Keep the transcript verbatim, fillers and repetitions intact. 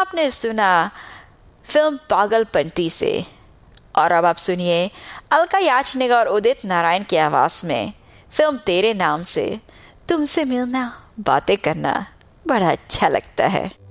आपने सुना फिल्म पागलपंती से, और अब आप सुनिए अलका याचनिक और उदित नारायण की आवाज में फिल्म तेरे नाम से। तुमसे मिलना, बातें करना बड़ा अच्छा लगता है।